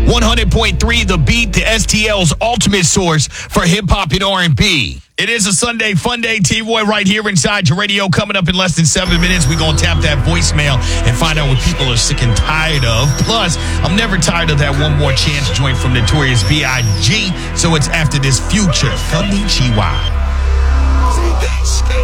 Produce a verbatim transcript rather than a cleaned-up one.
one hundred point three The Beat, the S T L's ultimate source for hip-hop and R and B. It is a Sunday fun day, T-Roy, right here inside your radio. Coming up in less than seven minutes, we're going to tap that voicemail and find out what people are sick and tired of. Plus, I'm never tired of that One More Chance joint from Notorious B I G So it's after this Future. Konnichiwa.